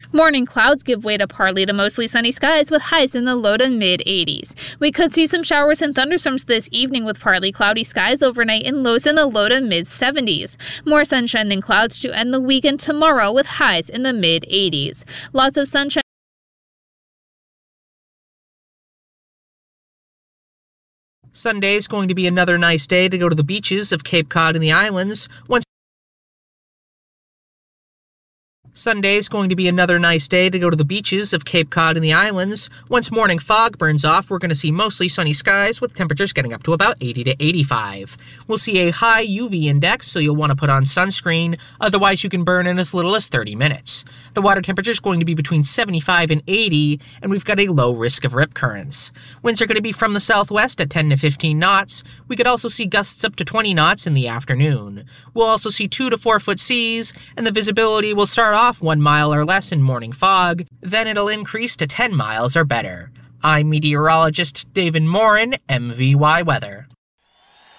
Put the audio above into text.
Morning clouds give way to partly to mostly sunny skies with highs in the low to mid-80s. We could see some showers and thunderstorms this evening with partly cloudy skies overnight and lows in the low to mid-70s. More sunshine than clouds to end the weekend tomorrow with highs in the mid-80s. Lots of sunshine. Sunday is going to be another nice day to go to the beaches of Cape Cod and the islands. Sunday is going to be another nice day to go to the beaches of Cape Cod and the islands. Once morning fog burns off, we're going to see mostly sunny skies with temperatures getting up to about 80 to 85. We'll see a high UV index, so you'll want to put on sunscreen. Otherwise, you can burn in as little as 30 minutes. The water temperature is going to be between 75 and 80, and we've got a low risk of rip currents. Winds are going to be from the southwest at 10 to 15 knots. We could also see gusts up to 20 knots in the afternoon. We'll also see 2 to 4 foot seas, and the visibility will start off 1 mile or less in morning fog, then it'll increase to 10 miles or better. I'm meteorologist David Morin, MVY Weather.